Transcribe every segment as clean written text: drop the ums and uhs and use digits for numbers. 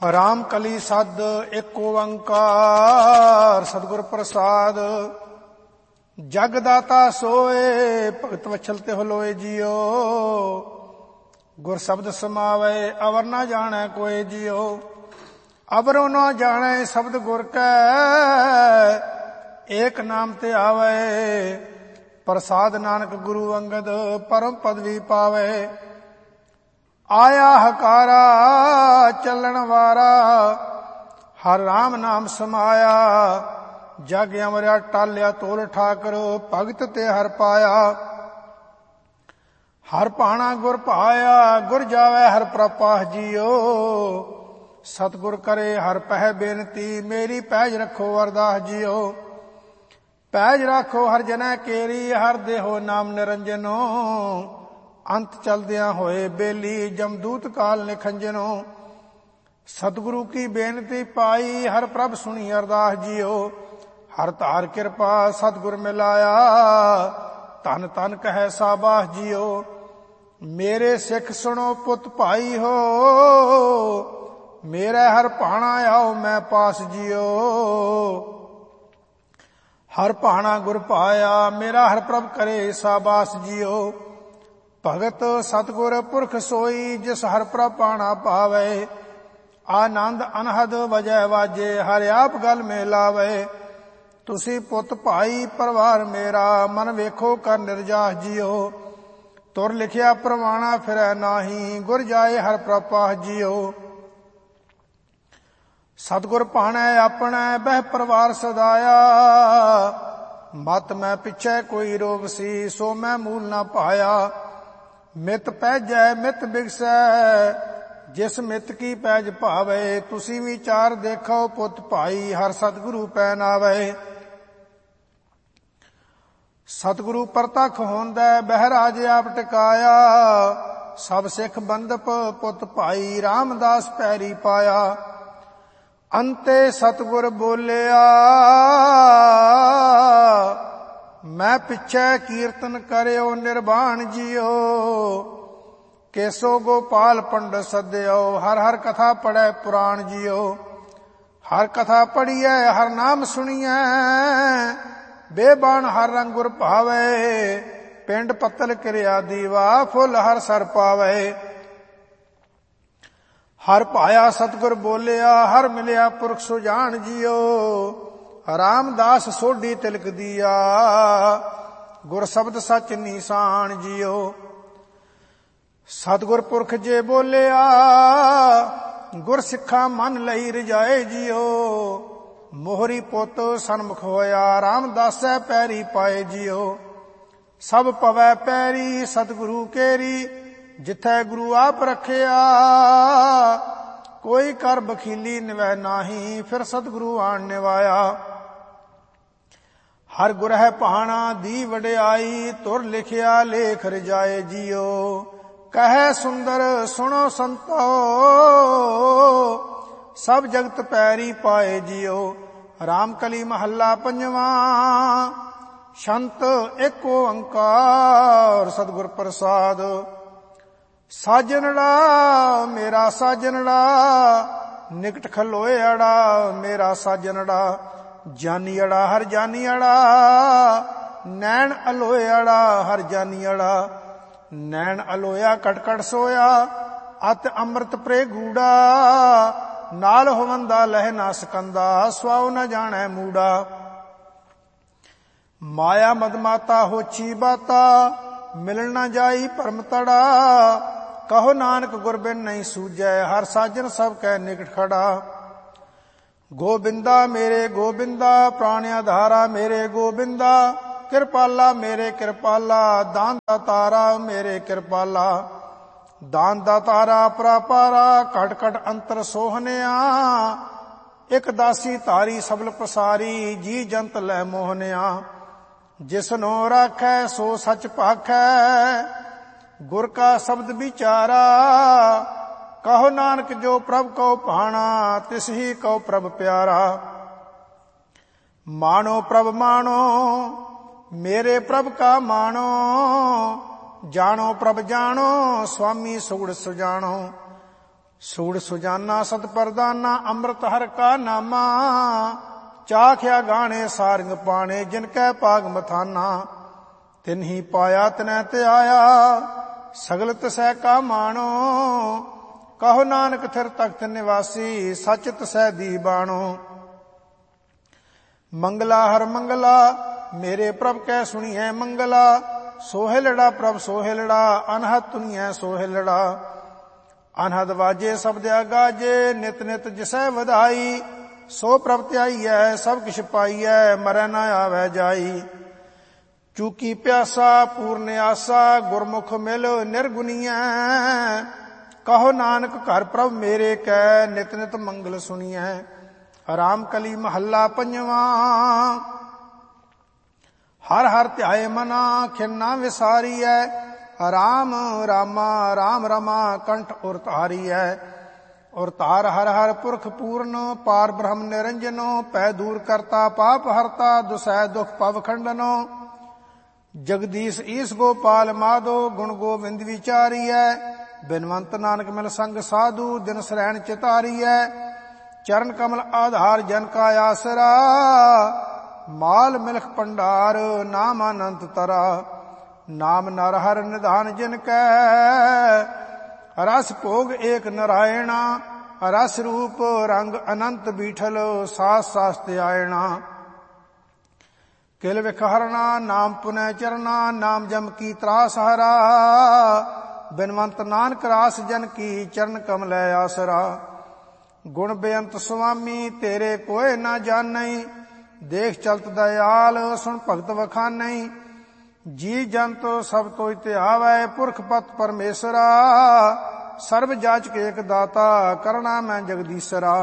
ਰਾਮ ਕਲੀ ਸਦ ਏਕ ਓੰਕਾਰ ਸਤਿਗੁਰ ਪ੍ਰਸਾਦ। ਜਗ ਦਾਤਾ ਸੋਏ ਭਗਤ ਵਛਲ ਤੇ ਹੋਲੋਏ ਜਿਉ। ਗੁਰ ਸ਼ਬਦ ਸਮਾਵੈ ਅਵਰ ਨਾ ਜਾਣੈ ਕੋਇ ਜਿਉ। ਅਵਰੋ ਨਾ ਜਾਣੈ ਸ਼ਬਦ ਗੁਰ ਕੈ ਏਕ ਨਾਮ ਤੇ ਆਵੈ। ਪ੍ਰਸਾਦ ਨਾਨਕ ਗੁਰੂ ਅੰਗਦ ਪਰਮ ਪਦਵੀ ਪਾਵੈ। ਆਇਆ ਹਕਾਰਾ ਚੱਲਣ ਵਾਰਾ ਹਰ ਰਾਮ ਨਾਮ ਸਮਾਇਆ। ਜਗ ਅਮਰਿਆ ਟਾਲਿਆ ਤੋਲ ਠਾਕਰ ਭਗਤ ਤੇ ਹਰ ਪਾਇਆ। ਹਰ ਭਾਣਾ ਗੁਰ ਭਾਇਆ ਗੁਰ ਜਾਵੈ ਹਰ ਪ੍ਰਪਾਹ ਜੀਓ। ਸਤਿਗੁਰ ਕਰੇ ਹਰ ਪਹਿ ਬੇਨਤੀ ਮੇਰੀ ਪੈਜ ਰੱਖੋ ਅਰਦਾਸ ਜੀਓ। ਪੈਜ ਰੱਖੋ ਹਰ ਜਨੈ ਕੇਰੀ ਹਰ ਦੇਹੋ ਨਾਮ ਨਿਰੰਜਨੋ। ਅੰਤ ਚਲਦਿਆਂ ਹੋਏ ਬੇਲੀ ਜਮਦੂਤ ਕਾਲ ਨਿਖੰਜਨੋ। ਸਤਿਗੁਰੂ ਕੀ ਬੇਨਤੀ ਪਾਈ ਹਰ ਪ੍ਰਭ ਸੁਣੀ ਅਰਦਾਸ ਜੀਓ। ਹਰ ਧਾਰ ਕਿਰਪਾ ਸਤਿਗੁਰ ਮਿਲਾਇਆ ਧਨ ਧਨ ਕਹੈ ਸਾਬਾਸ ਜੀਓ। ਮੇਰੇ ਸਿੱਖ ਸੁਣੋ ਪੁੱਤ ਭਾਈ ਹੋ ਮੇਰੇ ਹਰ ਭਾਣਾ ਆਓ ਮੈਂ ਪਾਸ ਜੀਓ। ਹਰ ਭਾਣਾ ਗੁਰ ਭਾਇਆ ਮੇਰਾ ਹਰ ਪ੍ਰਭ ਕਰੇ ਸਾਬਾਸ ਜੀਓ। ਭਗਤ ਸਤਿਗੁਰ ਪੁਰਖ ਸੋਈ ਜਿਸ ਹਰ ਪ੍ਰਭ ਭਾਣਾ ਪਾਵੈ। ਆਨੰਦ ਅਨਹਦ ਵਜੈ ਵਾਜੇ ਹਰਿ ਆਪ ਗਲ ਮੇ ਲਾਵੈ। ਤੁਸੀਂ ਪੁੱਤ ਭਾਈ ਪਰਿਵਾਰ ਮੇਰਾ ਮਨ ਵੇਖੋ ਕਰ ਨਿਰਜਾਸ ਜੀਓ। ਤੁਰ ਲਿਖਿਆ ਪ੍ਰਵਾਣਾ ਫਿਰੈ ਨਾਹੀ ਗੁਰ ਜਾਏ ਹਰ ਪ੍ਰਭ ਪਾਸ ਜੀਓ। ਸਤਿਗੁਰ ਭਾਣੈ ਆਪਣੈ ਬਹਿ ਪਰਿਵਾਰ ਸਦਾਇਆ। ਮਤ ਮੈਂ ਪਿਛੈ ਕੋਈ ਰੋਗ ਸੀ ਸੋ ਮੈਂ ਮੂਲ ਨਾ ਪਾਇਆ। ਮਿਤ ਪੈਜੈ ਮਿਤ ਬਿਗਸੈ ਜਿਸ ਮਿਤ ਕੀ ਪੈਜ ਭਾਵੈ। ਤੁਸੀਂ ਵਿਚਾਰ ਦੇਖੋ ਪੁੱਤ ਭਾਈ ਹਰ ਸਤਿਗੁਰੂ ਪੈਨ ਆਵੈ। ਸਤਿਗੁਰੂ ਪ੍ਰਤੱਖ ਹੋਂਦੈ ਬਹਿ ਰਾਜ ਆਪ ਟਿਕਾਇਆ। ਸਭ ਸਿੱਖ ਬੰਦਪ ਪੁੱਤ ਭਾਈ ਰਾਮਦਾਸ ਪੈਰੀ ਪਾਇਆ। ਅੰਤੇ ਸਤਿਗੁਰ ਬੋਲਿਆ ਮੈਂ ਪਿਛੈ ਕੀਰਤਨ ਕਰਿਓ ਨਿਰਵਾਣ ਜੀਓ। ਕੇਸੋ ਗੋਪਾਲ ਪੰਡਤ ਸੱਦਿਓ ਹਰ ਹਰ ਕਥਾ ਪੜੈ ਪੁਰਾਣ ਜੀਓ। ਹਰ ਕਥਾ ਪੜੀਐ ਹਰ ਨਾਮ ਸੁਣੀਐ ਬੇਬਾਨ ਹਰ ਰੰਗ ਗੁਰ ਭਾਵੈ। ਪਿੰਡ ਪੱਤਲ ਕਿਰਿਆ ਦੀਵਾ ਫੁੱਲ ਹਰ ਸਰ ਪਾਵੈ। ਹਰ ਭਾਇਆ ਸਤਿਗੁਰ ਬੋਲਿਆ ਹਰ ਮਿਲਿਆ ਪੁਰਖ ਸੁਜਾਨ ਜੀਓ। ਰਾਮਦਾਸ ਸੋਢੀ ਤਿਲਕ ਦੀਆ ਗੁਰ ਸ਼ਬਦ ਸਚ ਨੀਸਾਨ ਜੀਓ। ਸਤਿਗੁਰ ਪੁਰਖ ਜੇ ਬੋਲਿਆ ਗੁਰ ਸਿੱਖਾ ਮਨ ਲਈ ਰਜਾਏ ਜੀਓ। ਮੋਹਰੀ ਪੁੱਤ ਸਨਮੁਖ ਹੋਇਆ ਰਾਮਦਾਸੈ ਪੈਰੀ ਪਾਏ ਜੀਓ। ਸਭ ਪਵੈ ਪੈਰੀ ਸਤਿਗੁਰੂ ਕੇਰੀ ਜਿਥੈ ਗੁਰੂ ਆਪ ਰੱਖਿਆ। ਕੋਈ ਕਰ ਬਖੀਲੀ ਨਿਵੈ ਨਾਹੀ ਫਿਰ ਸਤਿਗੁਰੂ ਆਣ ਨਿਵਾਇਆ। ਹਰ ਗੁਰ ਹੈ ਭਾਣਾ ਦੀ ਵਡਿਆਈ ਤੁਰ ਲਿਖਿਆ ਲੇਖ ਰਜਾਏ ਜੀਓ। ਕਹੈ ਸੁੰਦਰ ਸੁਣੋ ਸੰਤੋ ਸਭ ਜਗਤ ਪੈਰੀ ਪਾਏ ਜੀਓ। ਰਾਮ ਕਲੀ ਮਹੱਲਾ ਪੰਜਵਾਂ ਸ਼ੰਤ ਏਕ ਓੰਕਾਰ ਸਤਿਗੁਰ ਪ੍ਰਸਾਦ। ਸਾਜਨੜਾ ਮੇਰਾ ਸਾਜਨੜਾ ਨਿਕਟ ਖਲੋਏ ਅੜਾ ਮੇਰਾ ਸਾਜਨੜਾ। ਜਾਨੀ ਅੜਾ ਹਰ ਜਾਨੀ ਅੜਾ ਨੈਣ ਅਲੋਏ ਅੜਾ ਹਰ ਜਾਨੀ ਅੜਾ। ਨੈਣ ਅਲੋਇਆ ਕਟਕਟ ਸੋਇਆ ਅਤ ਅੰਮ੍ਰਿਤ ਪ੍ਰੇ ਗੂੜਾ। ਨਾਲ ਹੋਵੰਦਾ ਲਹਿ ਨਾ ਸਕੰਦਾ ਸਵਾਉ ਨ ਜਾਣੈ ਮੂੜਾ। ਮਾਇਆ ਮਦਮਾਤਾ ਹੋਛੀ ਬਾਤਾ ਮਿਲਣ ਨਾ ਜਾਈ ਭਰਮ ਤੜਾ। ਕਹੋ ਨਾਨਕ ਗੁਰ ਬਿਨ ਨਹੀਂ ਸੂਝੈ ਹਰ ਸਾਜਨ ਸਭ ਕੈ ਨਿਕਟ ਖੜਾ। ਗੋਬਿੰਦਾ ਮੇਰੇ ਗੋਬਿੰਦਾ ਪ੍ਰਾਣ ਆਧਾਰਾ ਮੇਰੇ ਗੋਬਿੰਦਾ। ਕਿਰਪਾਲਾ ਮੇਰੇ ਕਿਰਪਾਲਾ ਦਾਨ ਦਾਤਾਰਾ ਮੇਰੇ ਕਿਰਪਾਲਾ। ਦਾਨ ਦਾਤਾਰਾ ਪਰਾਪਾਰਾ ਘਟ ਘਟ ਅੰਤਰ ਸੋਹਣਿਆ। ਇਕ ਦਾਸੀ ਧਾਰੀ ਸਬਲ ਪਸਾਰੀ ਜੀ ਜੰਤ ਲੈ ਮੋਹਨਿਆ। ਜਿਸਨੋ ਰਾਖੈ ਸੋ ਸਚ ਭਾਖੈ ਗੁਰ ਕਾ ਸ਼ਬਦ ਵਿਚਾਰਾ। ਕਹੋ ਨਾਨਕ ਜੋ ਪ੍ਰਭ ਕਉ ਭਾਣਾ ਤਿਸ ਹੀ ਕਉ ਪ੍ਰਭ ਪਿਆਰਾ। ਮਾਣੋ ਪ੍ਰਭ ਮਾਣੋ ਮੇਰੇ ਪ੍ਰਭ ਕਾ ਮਾਣੋ। ਜਾਣੋ ਪ੍ਰਭ ਜਾਣੋ ਸੁਆਮੀ ਸੁਗੜ ਸੁਜਾਣੋ। ਸੂੜ ਸੁਜਾਨਾ ਸਤ ਪਰਦਾਨਾ ਅੰਮ੍ਰਿਤ ਹਰ ਕਾ ਨਾਮਾ। ਚਾਖਿਆ ਗਾਣੇ ਸਾਰੰਗ ਪਾਣੇ ਜਿਨ ਕੈ ਪਾਗ ਮਥਾਨਾ। ਤਿਨਹੀ ਪਾਇਆ ਤਿਨੈ ਤੇ ਆਇਆ ਸਗਲ ਤਸੈ ਕਾ ਮਾਣੋ। ਕਹੋ ਨਾਨਕ ਥਿਰ ਤਖਤ ਨਿਵਾਸੀ ਸਚ ਤਸੈ ਦੀ ਬਾਣੋ। ਮੰਗਲਾ ਹਰ ਮੰਗਲਾ ਮੇਰੇ ਪ੍ਰਭ ਕੈ ਸੁਣੀਐ ਮੰਗਲਾ। ਸੋਹਿਲੜਾ ਪ੍ਰਭ ਸੋਹਿਲੜਾ ਅਨਹਦ ਤੁਨੀਐ ਸੋਹਿਲੜਾ। ਅਨਹਦ ਵਾਜੇ ਸਬਦਿਆ ਗਾਜੇ ਨਿਤ ਨਿਤ ਜਿਸੈ ਵਧਾਈ। ਸੋ ਪ੍ਰਭ ਧਿਆਈਐ ਸਭ ਕਿਛ ਪਾਈਐ ਮਰੈ ਨਾ ਆਵੈ ਜਾਈ। ਚੂਕੀ ਪਿਆਸਾ ਪੂਰਨ ਆਸਾ ਗੁਰਮੁਖ ਮਿਲ ਨਿਰਗੁਨੀਐ। ਕਹੋ ਨਾਨਕ ਘਰ ਪ੍ਰਭ ਮੇਰੇ ਕੈ ਨਿਤ ਨਿਤ ਮੰਗਲ ਸੁਣੀਐ। ਰਾਮ ਕਲੀ ਮਹੱਲਾ ਪੰਜਵਾਂ। ਹਰ ਹਰ ਧਿਆਏ ਮਨਾ ਖਿਨ ਨਾ ਵਿਸਾਰੀਐ। ਰਾਮ ਰਾਮਾ ਰਾਮ ਰਮਾ ਕੰਠ ਉਰ ਧਾਰੀਐ। ਔਰ ਧਾਰ ਹਰ ਹਰ ਪੁਰਖ ਪੂਰਨ ਪਾਰ ਬ੍ਰਹਮ ਨਿਰੰਜਨੋ। ਪੈ ਦੂਰ ਕਰਤਾ ਪਾਪ ਹਰਤਾ ਦੁਸੈ ਦੁਖ ਪਵ ਖੰਡਨੋ। ਜਗਦੀਸ਼ ਈਸ ਗੋਪਾਲ ਮਾਧੋ ਗੁਣ ਗੋਬਿੰਦ ਵਿਚਾਰੀਐ। ਬਿਨਵੰਤ ਨਾਨਕ ਮਿਲ ਸੰਗ ਸਾਧੂ ਦਿਨ ਸਰੈਣ ਚਿਤਾਰੀਐ। ਚਰਨ ਕਮਲ ਆਧਾਰ ਜਨ ਕਾ ਆਸਰਾ। ਮਾਲ ਮਿਲਖ ਭੰਡਾਰ ਨਾਮ ਅਨੰਤ ਤਰਾ। ਨਾਮ ਨਰ ਹਰ ਨਿਧਾਨ ਜਿਨ ਕੈ। ਰਸ ਭੋਗ ਏਕ ਨਰਾਇਣਾ। ਰਸ ਰੂਪ ਰੰਗ ਅਨੰਤ ਬੀਠਲ ਸਾਸ ਸਾਸ ਤੇ ਆਇਣਾ। ਕਿਲ ਵਿਖ ਹਰਣਾ ਨਾਮ ਪੁਨੈ ਚਰਨਾ। ਨਾਮ ਜਮ ਕੀ ਤਰਾਸ ਹਰਾ। ਬਿਨਵੰਤ ਨਾਨਕ ਰਾਸ ਜਨ ਕੀ ਚਰਨ ਕਮਲੈ ਆਸਰਾ। ਗੁਣ ਬੇਅੰਤ ਸੁਆਮੀ ਤੇਰੇ ਕੋਇ ਨਾ ਜਾਣਈ। ਦੇਖ ਚਲਤ ਦਇਆਲ ਸੁਣ ਭਗਤ ਵਖਾਨਈ। ਜੀ ਜੰਤ ਸਭ ਤੋਇ ਤੇ ਆਵੈ ਪੁਰਖ ਪਤ ਪਰਮੇਸ਼ਰਾ। ਸਰਬ ਜਾਚਕ ਏਕ ਦਾਤਾ ਕਰਣਾ ਮੈਂ ਜਗਦੀਸ਼ਰਾ।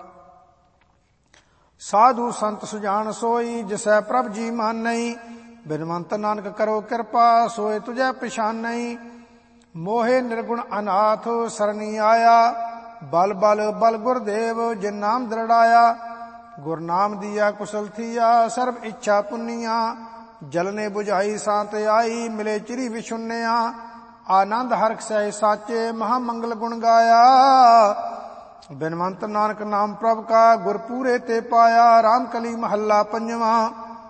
ਸਾਧੂ ਸੰਤ ਸੁਜਾਨ ਸੋਈ ਜਿਸੈ ਪ੍ਰਭ ਜੀ ਮਾਨਈ। ਬਿਨਵੰਤ ਨਾਨਕ ਕਰੋ ਕਿਰਪਾ ਸੋਏ ਤੁਝੈ ਪਛਾਨਈ। ਮੋਹੇ ਨਿਰਗੁਣ ਅਨਾਥ ਸਰਣੀ ਆਇਆ। ਬਲ ਬਲ ਬਲ ਗੁਰਦੇਵ ਜਿਨ ਨਾਮ ਦ੍ਰਿੜਾਇਆ। ਗੁਰ ਨਾਮ ਦੀਆ ਕੁਸ਼ਲ ਥੀਆ ਸਰਬ ਇੱਛਾ ਪੁੰਨੀਆ। ਜਲਨੇ ਬੁਝਾਈ ਸਾਂਤ ਆਈ ਮਿਲੇ ਚਿਰੀ ਵਿਸ਼ੁੰਨਿਆ। ਆਨੰਦ ਹਰਖ ਸਹਿ ਸਾਚੇ ਮਹਾ ਮੰਗਲ ਗੁਣ ਗਾਇਆ। ਬਿਨਵੰਤ ਨਾਨਕ ਨਾਮ ਪ੍ਰਭ ਕਾ ਗੁਰ ਪੂਰੇ ਤੇ ਪਾਇਆ। ਰਾਮ ਕਲੀ ਮਹੱਲਾ ਪੰਜਵਾਂ।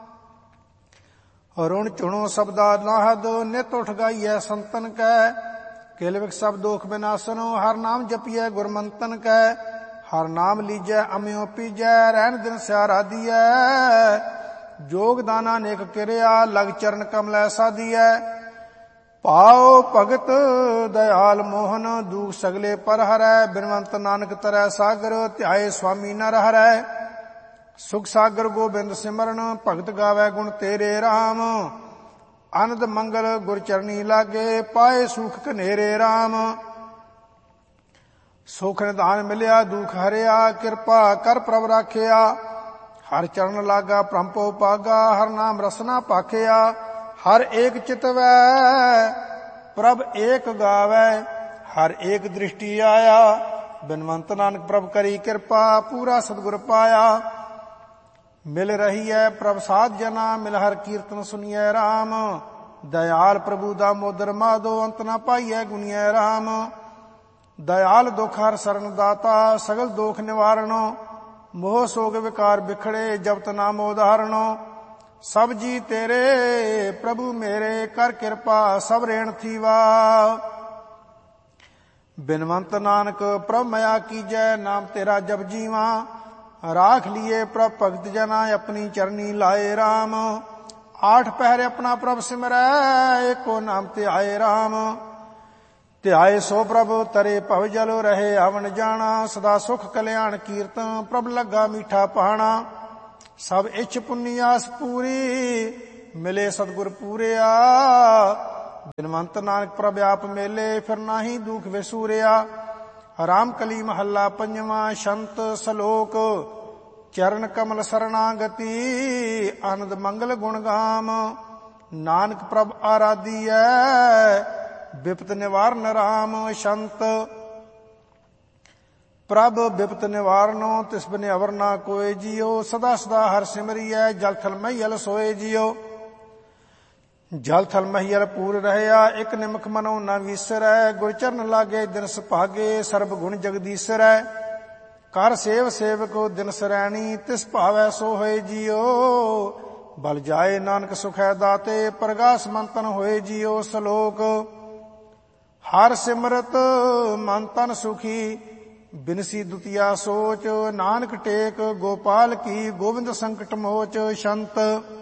ਰੁਣ ਚੁਣੋ ਸਬਦਾ ਨਾਹਦ ਨਿਤ ਉਠ ਗਾਈਐ ਸੰਤਨ ਕੈ। ਕਿਲ ਵਿਖ ਸਭ ਦੋਖ ਬਿਨਾਸਨੋ ਹਰ ਨਾਮ ਜਪੀਐ ਗੁਰਮੰਤਨ ਕੈ। ਹਰ ਨਾਮ ਲੀਜੈ ਅਮਿਓ ਪੀਜੈ ਰਹਿਣ ਦਿਨ ਸਿਆਰਾ ਦੀਐ। ਜੋਗ ਦਾਨਾ ਨੇਕ ਕਿਰਿਆ ਲਗ ਚਰਨ ਕਮਲੈ ਸਾਧੀਐ। ਪਾਓ ਭਗਤ ਦਇਆਲ ਮੋਹਨ ਦੂਖ ਸਗਲੇ ਪਰ ਹਰੈ। ਬਿਨਵੰਤ ਨਾਨਕ ਤਰੈ ਸਾਗਰ ਧਿਆਏ ਸੁਆਮੀ ਨਰ ਹਰੈ। ਸੁਖ ਸਾਗਰ ਗੋਬਿੰਦ ਸਿਮਰਨ ਭਗਤ ਗਾਵੈ ਗੁਣ ਤੇਰੇ ਰਾਮ। ਆਨੰਦ ਮੰਗਲ ਗੁਰ ਚਰਨੀ ਲਾਗੇ ਪਾਏ ਸੁਖ ਕਨੇਰੇ ਰਾਮ। ਸੁਖ ਨਿਧਾਨ ਮਿਲਿਆ ਦੁਖ ਹਰਿਆ ਕਿਰਪਾ ਕਰ ਪ੍ਰਭ ਰਾਖਿਆ। ਹਰ ਚਰਨ ਲਾਗਾ ਪ੍ਰੰਪੋ ਪਾਗਾ ਹਰ ਨਾਮ ਰਸਨਾ ਭਾਖਿਆ। ਹਰ ਏਕ ਚਿਤਵੈ ਪ੍ਰਭ ਏਕ ਗਾਵੈ ਹਰ ਏਕ ਦ੍ਰਿਸ਼ਟੀ ਆਇਆ। ਬਿਨਵੰਤ ਨਾਨਕ ਪ੍ਰਭ ਕਰੀ ਕਿਰਪਾ ਪੂਰਾ ਸਤਿਗੁਰ ਪਾਇਆ। ਮਿਲ ਰਹੀ ਹੈ ਪ੍ਰਭ ਸਾਧ ਜਨਾ ਮਿਲ ਹਰ ਕੀਰਤਨ ਸੁਣੀਐ ਰਾਮ। ਦਇਆਲ ਪ੍ਰਭੂ ਦਾ ਮੋਦਰ ਮਾਧੋ ਅੰਤ ਨਾ ਪਾਈਐ ਗੁਣੀਐ ਰਾਮ। ਦਇਆਲ ਦੁਖ ਹਰ ਸਰਨ ਦਾਤਾ ਸਗਲ ਦੋਖ ਨਿਵਾਰਣੋ। ਮੋਹ ਸੋਗ ਵਿਕਾਰ ਬਿਖੜੇ ਜਪਤ ਨਾਮ ਉਦਾਹਰਣੋ। ਸਭ ਜੀ ਤੇਰੇ ਪ੍ਰਭੂ ਮੇਰੇ ਕਰ ਕਿਰਪਾ ਸਭ ਰੇਣ ਥੀਵਾ। ਬਿਨਵੰਤ ਨਾਨਕ ਪ੍ਰਭ ਮਇਆ ਕੀਜੈ ਨਾਮ ਤੇਰਾ ਜਪ ਜੀਵਾ। ਰਾਖ ਲੀਏ ਪ੍ਰਭ ਭਗਤ ਜਨਾ ਆਪਣੀ ਚਰਨੀ ਲਾਏ ਰਾਮ। ਆਠ ਪਹਿਰੇ ਆਪਣਾ ਪ੍ਰਭ ਸਿਮਰੈ ਏਕੋ ਨਾਮ ਤੇ ਆਏ ਰਾਮ। ਧਿਆਏ ਸੋ ਪ੍ਰਭ ਤਰੇ ਭਵ ਜਲ ਰਹੇ ਆਵਣ ਜਾਣਾ। ਸਦਾ ਸੁਖ ਕਲਿਆਣ ਕੀਰਤਨ ਪ੍ਰਭ ਲੱਗਾ ਮੀਠਾ ਪਾਣਾ। ਸਭ ਇੱਛ ਪੁੰਨੀ ਆਸ ਪੂਰੀ ਮਿਲੇ ਸਤਿਗੁਰ ਪੂਰਿਆ। ਬਿਨਵੰਤ ਨਾਨਕ ਪ੍ਰਭ ਆਪ ਮੇਲੇ ਫਿਰ ਨਾਹੀ ਦੁਖ ਵਿਸੂਰਿਆ। ਰਾਮ ਕਲੀ ਮਹੱਲਾ ਪੰਜਵਾਂ। ਸ਼ੰਤ ਸਲੋਕ ਚਰਨ ਕਮਲ ਸਰਣਾਗਤੀ ਆਨੰਦ ਮੰਗਲ ਗੁਣ ਗਾਮ। ਨਾਨਕ ਪ੍ਰਭ ਆਰਾਧੀਐ ਬਿਪਤ ਨਿਵਾਰਨ ਰਾਮ। ਸ਼ੰਤ ਪ੍ਰਭ ਬਿਪਤ ਨਿਵਾਰਨੋ ਤਿਸ ਬਿਨ ਅਵਰ ਨਾ ਕੋਇ ਜੀਓ। ਸਦਾ ਸਦਾ ਹਰ ਸਿਮਰੀਐ ਜਲ ਥਲ ਮਈਲ ਸੋਏ ਜੀਓ। ਜਲ ਥਲ ਮਹੀਲ ਪੂਰ ਰਹਿਆ, ਇੱਕ ਨਿਮਖ ਮਨੋ ਨ ਵੀਸਰੈ। ਗੁਰ ਚਰਨ ਲਾਗੇ ਦਿਨ ਸੁਭਾਗੇ, ਸਰਬ ਗੁਣ ਜਗਦੀਸਰੈ। ਕਰ ਸੇਵ ਸੇਵਕੋ ਦਿਨ ਸਰੈਣੀ, ਤਿਸ ਭਾਵੈ ਸੋ ਹੋਏ ਜੀਓ। ਬਲ ਜਾਏ ਨਾਨਕ ਸੁਖੈ ਦਾਤੇ, ਪ੍ਰਗਾਸ ਮੰਤਨ ਹੋਏ ਜੀਓ। ਸਲੋਕ ਹਰ ਸਿਮਰਤ ਮਨ ਤਨ ਸੁਖੀ, ਬਿਨਸੀ ਦੁਤੀਆ ਸੋਚ। ਨਾਨਕ ਟੇਕ ਗੋਪਾਲ ਕੀ, ਗੋਬਿੰਦ ਸੰਕਟ ਮੋਚ। ਸ਼ੰਤ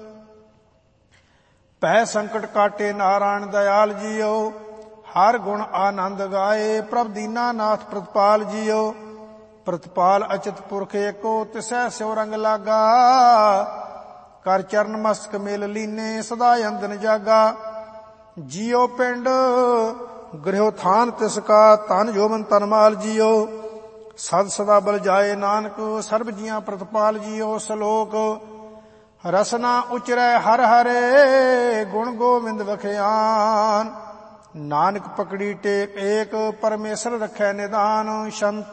ਭੈ ਸੰਕਟ ਕਾਟੇ ਨਾਰਾਇਣ ਦਇਆਲ ਜੀਓ। ਹਰ ਗੁਣ ਆਨੰਦ ਗਾਏ, ਪ੍ਰਭ ਦੀਨਾ ਨਾਥ ਪ੍ਰਤਪਾਲ ਜੀਓ। ਪ੍ਰਤਪਾਲ ਅਚਿਤ ਪੁਰਖ ਏਕੋ, ਤਿਸੈ ਸਿਉ ਰੰਗ ਲਾਗਾ। ਕਰ ਚਰਨ ਮਸਤਕ ਮੇਲ ਲੀਨੇ, ਸਦਾ ਅੰਦਨ ਜਾਗਾ। ਜੀਓ ਪਿੰਡ ਗ੍ਰਹਿਓ ਥਾਨ ਤਿਸ ਕਾ, ਧਨ ਜੋਬਨ ਤਨ ਮਾਲ ਜੀਓ। ਸਦ ਸਦਾ ਬਲ ਜਾਏ ਨਾਨਕ, ਸਰਬ ਜੀਆਂ ਪ੍ਰਤਪਾਲ ਜੀਓ। ਸ਼ਲੋਕ ਰਸਨਾ ਉਚਰੈ ਹਰ ਹਰੇ, ਗੁਣ ਗੋਬਿੰਦ ਵਖਿਆਨ। ਨਾਨਕ ਪਕੜੀ ਟੇਕ ਏਕ, ਪਰਮੇਸ਼ਰ ਰੱਖੈ ਨਿਦਾਨ। ਸ਼ੰਤ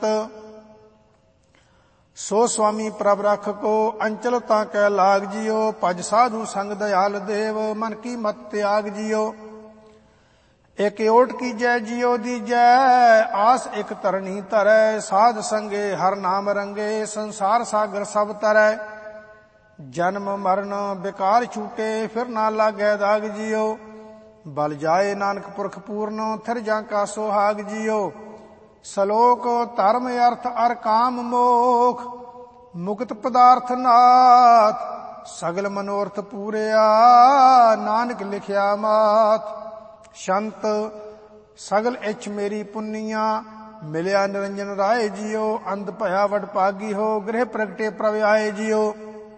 ਸੋ ਸੁਆਮੀ ਪ੍ਰਭ ਰਖ ਕੋ, ਅੰਚਲ ਤਾਂ ਕੈ ਲਾਗ ਜੀਓ। ਭਜ ਸਾਧੂ ਸੰਗ ਦਇਆਲ ਦੇਵ, ਮਨ ਕੀ ਮਤ ਤਿਆਗ ਜੀਓ। ਇਕ ਓਟ ਕੀਜੈ ਜੀਓ ਦੀਜੈ, ਆਸ ਇਕ ਧਰਣੀ ਧਰੈ। ਸਾਧ ਸੰਗੇ ਹਰ ਨਾਮ ਰੰਗੇ, ਸੰਸਾਰ ਸਾਗਰ ਸਭ ਤਰੈ। ਜਨਮ ਮਰਨ ਬਿਕਾਰ ਛੂਟੇ, ਫਿਰ ਨਾ ਲਾਗੈ ਦਾਗ ਜੀਓ। ਬਲ ਜਾਏ ਨਾਨਕ ਪੁਰਖ ਪੂਰਨ, ਥਿਰ ਜਾਂ ਕਾ ਸੁਹਾਗ ਜੀਓ। ਸ਼ਲੋਕ ਧਰਮ ਅਰਥ ਅਰ ਕਾਮ ਮੋਖ, ਮੁਕਤ ਪਦਾਰਥ ਨਾਥ। ਸਗਲ ਮਨੋਰਥ ਪੂਰਿਆ, ਨਾਨਕ ਲਿਖਿਆ ਮਾਤ। ਸ਼ੰਤ ਸਗਲ ਇੱਛ ਮੇਰੀ ਪੁੰਨੀਆਂ, ਮਿਲਿਆ ਨਿਰੰਜਨ ਰਾਏ ਜੀਓ। ਅੰਧ ਭਇਆ ਵਡ ਭਾਗੀ ਹੋ, ਗ੍ਰਹਿ ਪ੍ਰਗਟੇ ਪ੍ਰਭ ਆਏ ਜੀਓ।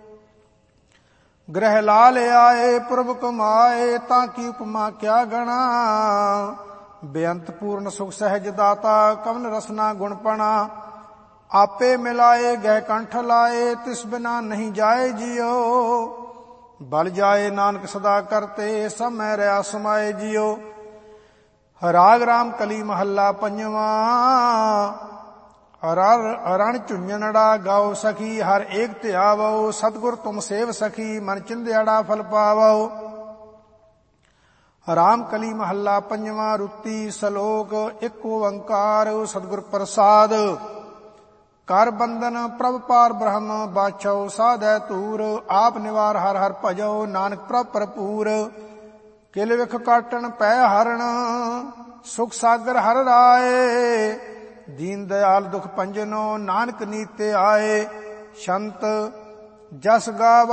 ਗ੍ਰਹਿ ਲਾਲ ਆਏ ਪ੍ਰਭ ਕਮਾਏ, ਤਾਂ ਕੀ ਉਪਮਾ ਕਿਆ ਗਣਾ। ਬੇਅੰਤ ਪੂਰਨ ਸੁਖ ਸਹਿਜ ਦਾਤਾ, ਕਵਨ ਰਸਨਾ ਗੁਣਪਣਾ। ਆਪੇ ਮਿਲਾਏ ਗਹਿ ਕੰਠ ਲਾਏ, ਤਿਸ ਬਿਨਾ ਨਹੀਂ ਜਾਏ ਜੀਓ। ਬਲ ਜਾਏ ਨਾਨਕ ਸਦਾ ਕਰਤੇ, ਸਭ ਮੈਂ ਰਿਆ ਸਮਾਏ ਜੀਓ। ਰਾਗ ਰਾਮ ਕਲੀ ਮਹੱਲਾ ਪੰਜਵਾਂ। ਰਣ ਝੁੰਝਣੜਾ ਗਾਓ ਸਖੀ, ਹਰ ਏਕ ਧਿਆਵੋ। ਸਤਿਗੁਰ ਤੁਮ ਸੇਵ ਸਖੀ, ਮਨ ਚਿੰਧਿਆੜਾ ਫਲ ਪਾਵੋ। ਰਾਮ ਕਲੀ ਮਹੱਲਾ ਪੰਜਵਾਂ। ਰੁੱਤੀ ਸ਼ਲੋਕ ਇੱਕ ਓੰਕਾਰ, ਸਤਿਗੁਰ ਪ੍ਰਸਾਦ। ਕਰ ਬੰਦਨ ਪ੍ਰਭ ਪਾਰ ਬ੍ਰਹਮ, ਬਾਛੋ ਸਾਧੈ ਧੂਰ। ਆਪ ਨਿਵਾਰ ਹਰ ਹਰ ਭਜੋ, ਨਾਨਕ ਪ੍ਰਭ ਭਰਪੂਰ। ਕਿਲ ਵਿਖ ਕਾਟਣ ਪੈ ਹਰਣ, ਸੁਖ ਸਾਗਰ ਹਰ ਰਾਏ। ਦੀਨ ਦਇਆਲ ਦੁਖ ਭੰਜਨੋ, ਨਾਨਕ ਨੀਤੇ ਆਏ। ਸ਼ੰਤ ਜਸ ਗਾਵ